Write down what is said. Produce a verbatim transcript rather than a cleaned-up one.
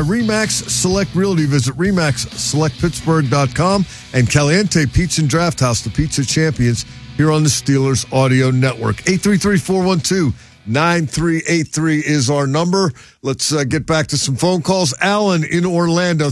RE/MAX Select Realty. Visit remax select pittsburgh dot com and Caliente Pizza and Draft House, the pizza champions here on the Steelers Audio Network. eight three three, four one two, nine three eight three is our number. Let's uh, get back to some phone calls. Alan in Orlando.